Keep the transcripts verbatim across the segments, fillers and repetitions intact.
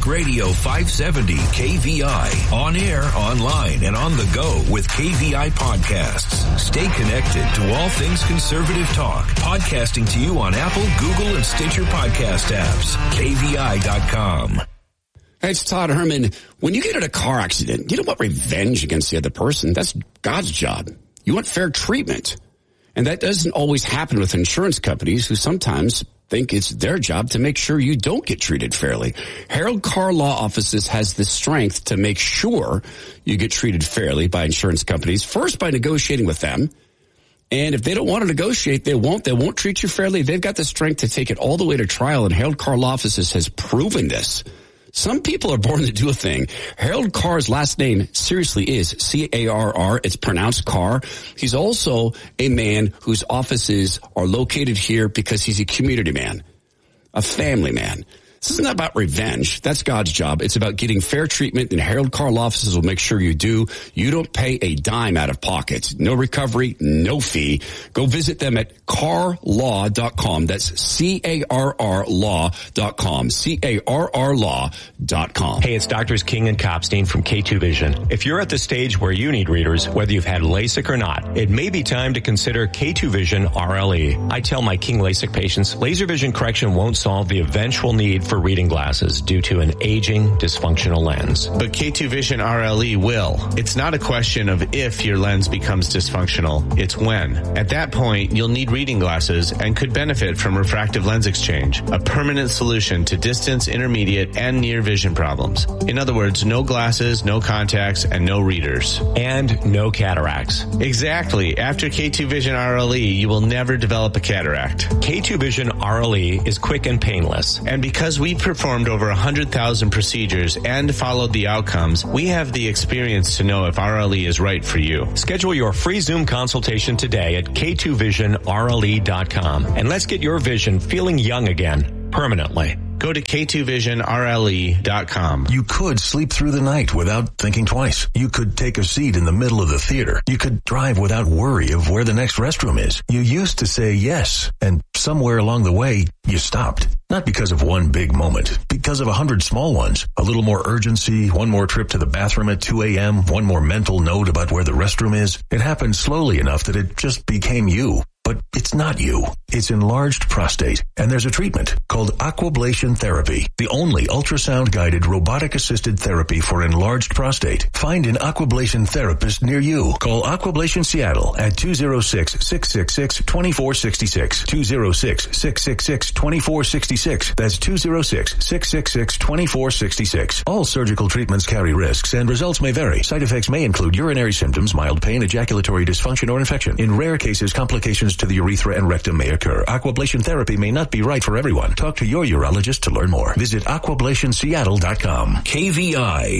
Radio five seventy K V I. On air, online, and on the go with K V I Podcasts. Stay connected to all things conservative talk. Podcasting to you on Apple, Google, and Stitcher podcast apps. K V I dot com. Hey, it's Todd Herman. When you get in a car accident, you don't want revenge against the other person. That's God's job. You want fair treatment. And that doesn't always happen with insurance companies who sometimes think it's their job to make sure you don't get treated fairly. Harold Carr Law Offices has the strength to make sure you get treated fairly by insurance companies, first by negotiating with them. And if they don't want to negotiate, they won't. They won't treat you fairly. They've got the strength to take it all the way to trial, and Harold Carr Law Offices has proven this. Some people are born to do a thing. Harold Carr's last name seriously is C A R R. It's pronounced Carr. He's also a man whose offices are located here because he's a community man, a family man. This isn't about revenge. That's God's job. It's about getting fair treatment, and Harold Carr Law Offices will make sure you do. You don't pay a dime out of pocket. No recovery, no fee. Go visit them at carr law dot com. That's C A R R law dot com. C A R R law dot com. Hey, it's Doctors King and Copstein from K two Vision. If you're at the stage where you need readers, whether you've had LASIK or not, it may be time to consider K two Vision R L E. I tell my King LASIK patients, laser vision correction won't solve the eventual need for reading glasses due to an aging, dysfunctional lens. But K two Vision R L E will. It's not a question of if your lens becomes dysfunctional, it's when. At that point, you'll need reading glasses and could benefit from refractive lens exchange, a permanent solution to distance, intermediate, and near vision problems. In other words, no glasses, no contacts, and no readers. And no cataracts. Exactly. After K two Vision R L E, you will never develop a cataract. K two Vision R L E is quick and painless. And because we've performed over one hundred thousand procedures and followed the outcomes, we have the experience to know if R L E is right for you. Schedule your free Zoom consultation today at K two vision R L E dot com. And let's get your vision feeling young again, permanently. Go to K two vision R L E dot com. You could sleep through the night without thinking twice. You could take a seat in the middle of the theater. You could drive without worry of where the next restroom is. You used to say yes, and somewhere along the way, you stopped. Not because of one big moment, because of a hundred small ones. A little more urgency, one more trip to the bathroom at two a.m., one more mental note about where the restroom is. It happened slowly enough that it just became you. But it's not you. It's enlarged prostate, and there's a treatment called Aquablation Therapy, the only ultrasound-guided robotic-assisted therapy for enlarged prostate. Find an Aquablation therapist near you. Call Aquablation Seattle at two oh six, six six six, two four six six, two oh six, six six six, two four six six. That's two oh six, six six six, two four six six. All surgical treatments carry risks, and results may vary. Side effects may include urinary symptoms, mild pain, ejaculatory dysfunction, or infection. In rare cases, complications to the urethra and rectum may occur. Aquablation therapy may not be right for everyone. Talk to your urologist to learn more. Visit aquablation seattle dot com. K V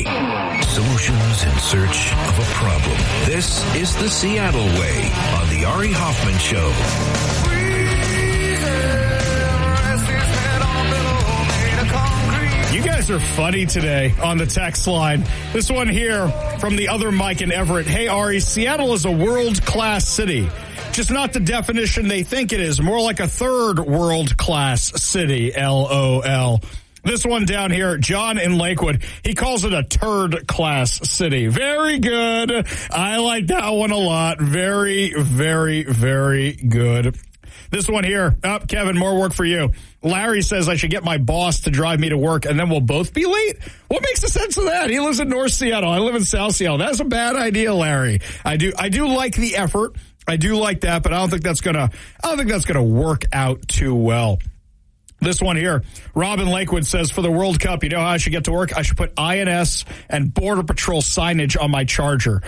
I. Solutions in search of a problem. This is the Seattle Way on the Ari Hoffman Show. You guys are funny today on the text line. This one here from the other Mike in Everett. Hey, Ari, Seattle is a world-class city. Just not the definition they think it is. More like a third world-class city, L O L. This one down here, John in Lakewood, he calls it a turd-class city. Very good. I like that one a lot. Very, very, very good. This one here, oh, Kevin, more work for you. Larry says I should get my boss to drive me to work, and then we'll both be late? What makes the sense of that? He lives in North Seattle. I live in South Seattle. That's a bad idea, Larry. I do, I do like the effort. I do like that, but I don't think that's gonna, I don't think that's gonna work out too well. This one here, Robin Lakewood says, for the World Cup, you know how I should get to work? I should put I N S and Border Patrol signage on my Charger.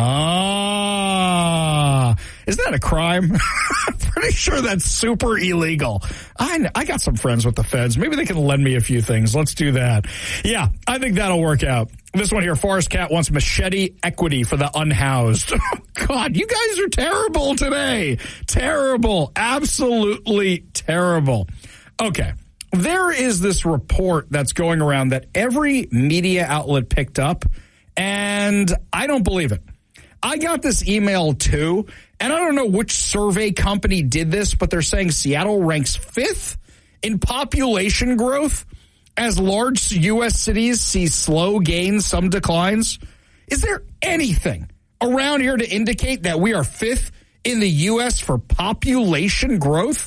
Ah, is that a crime? I'm pretty sure that's super illegal. I, I got some friends with the feds. Maybe they can lend me a few things. Let's do that. Yeah, I think that'll work out. This one here, Forest Cat wants machete equity for the unhoused. Oh, God, you guys are terrible today. Terrible. Absolutely terrible. Okay, there is this report that's going around that every media outlet picked up, and I don't believe it. I got this email too, and I don't know which survey company did this, but they're saying Seattle ranks fifth in population growth as large U S cities see slow gains, some declines? Is there anything around here to indicate that we are fifth in the U S for population growth?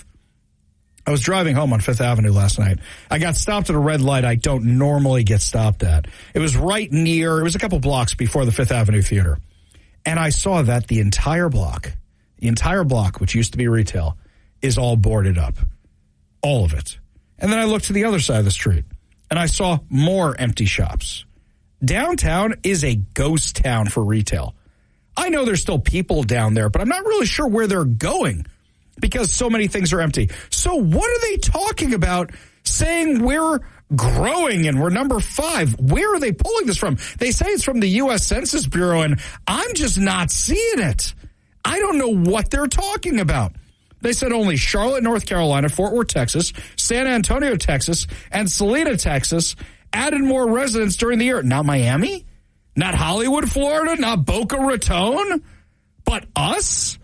I was driving home on Fifth Avenue last night. I got stopped at a red light I don't normally get stopped at. It was right near, it was a couple blocks before the Fifth Avenue Theater. And I saw that the entire block, the entire block, which used to be retail, is all boarded up. All of it. And then I looked to the other side of the street, and I saw more empty shops. Downtown is a ghost town for retail. I know there's still people down there, but I'm not really sure where they're going because so many things are empty. So what are they talking about saying we're growing and we're number five? Where are they pulling this from? They say it's from the U S Census Bureau, and I'm just not seeing it. I don't know what they're talking about. They said only Charlotte, North Carolina, Fort Worth, Texas, San Antonio, Texas, and Salina, Texas added more residents during the year. Not Miami? Not Hollywood, Florida? Not Boca Raton? But us?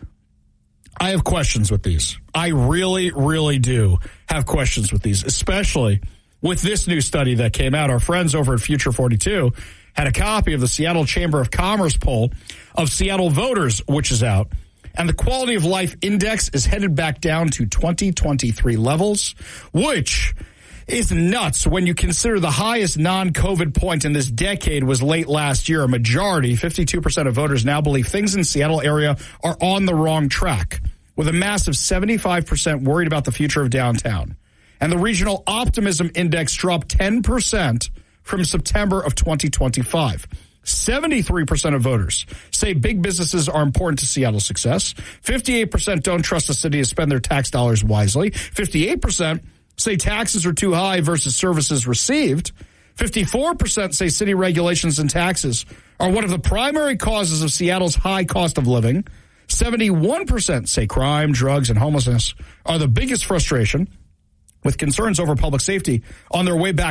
I have questions with these. I really, really do have questions with these, especially with this new study that came out. Our friends over at Future forty-two had a copy of the Seattle Chamber of Commerce poll of Seattle voters, which is out. And the quality of life index is headed back down to twenty twenty-three levels, which is nuts when you consider the highest non-COVID point in this decade was late last year. A majority, fifty-two percent of voters now believe things in Seattle area are on the wrong track, with a massive seventy-five percent worried about the future of downtown. And the regional optimism index dropped ten percent from September of twenty twenty-five. seventy-three percent of voters say big businesses are important to Seattle's success. fifty-eight percent don't trust the city to spend their tax dollars wisely. fifty-eight percent say taxes are too high versus services received. fifty-four percent say city regulations and taxes are one of the primary causes of Seattle's high cost of living. seventy-one percent say crime, drugs, and homelessness are the biggest frustration, with concerns over public safety on their way back